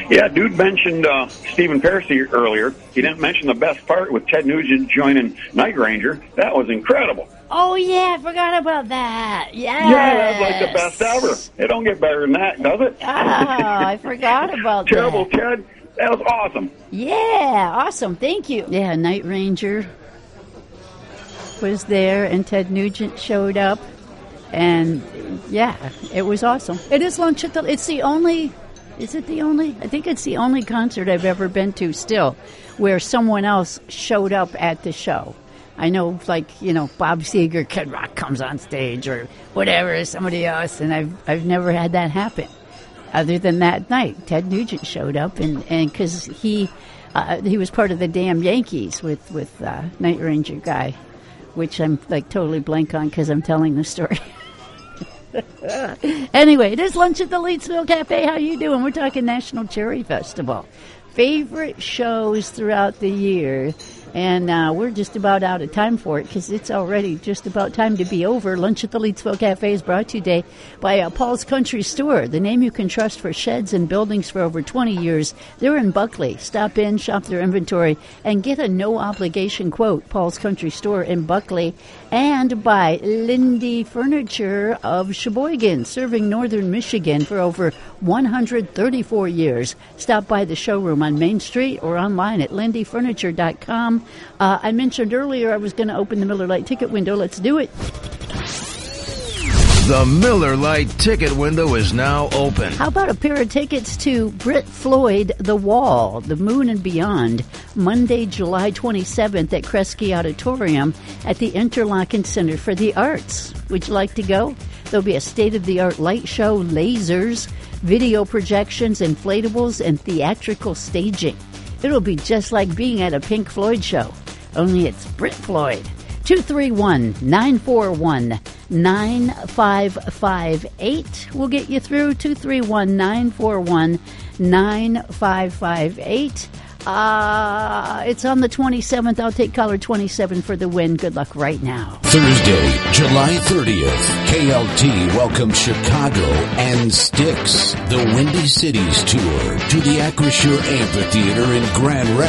Yeah, dude mentioned Stephen Pearcy earlier. He didn't mention the best part with Ted Nugent joining Night Ranger. That was incredible. Oh, yeah, I forgot about that. Yes. Yeah, that was like the best ever. It don't get better than that, does it? Oh, I forgot about Terrible, that. Ted. That was awesome. Yeah, awesome. Thank you. Yeah, Night Ranger was there, and Ted Nugent showed up. And, yeah, it was awesome. It is Lunch at the... It's the only... Is it the only? I think it's the only concert I've ever been to still where someone else showed up at the show. I know, like, Bob Seger, Kid Rock comes on stage or whatever, somebody else, and I've never had that happen. Other than that night, Ted Nugent showed up, and because he was part of the Damn Yankees with Night Ranger guy, which I'm like totally blank on because I'm telling the story. Anyway, it is Lunch at the Leedsville Cafe. How you doing? We're talking National Cherry Festival. Favorite shows throughout the year. And we're just about out of time for it because it's already just about time to be over. Lunch at the Leedsville Cafe is brought to you today by Paul's Country Store, the name you can trust for sheds and buildings for over 20 years. They're in Buckley. Stop in, shop their inventory, and get a no-obligation quote. Paul's Country Store in Buckley. And by Lindy Furniture of Sheboygan, serving northern Michigan for over 134 years. Stop by the showroom on Main Street or online at lindyfurniture.com. I mentioned earlier I was going to open the Miller Lite ticket window. Let's do it. The Miller Lite ticket window is now open. How about a pair of tickets to Brit Floyd, The Wall, The Moon and Beyond, Monday, July 27th at Kresge Auditorium at the Interlochen Center for the Arts. Would you like to go? There'll be a state-of-the-art light show, lasers, video projections, inflatables, and theatrical staging. It'll be just like being at a Pink Floyd show, only it's Brit Floyd. 231-941-9558. We'll get you through. 231-941-9558. It's on the 27th. I'll take caller 27 for the win. Good luck right now. Thursday, July 30th, KLT welcomes Chicago and Styx, the Windy Cities Tour, to the Acrisure Amphitheater in Grand Rapids.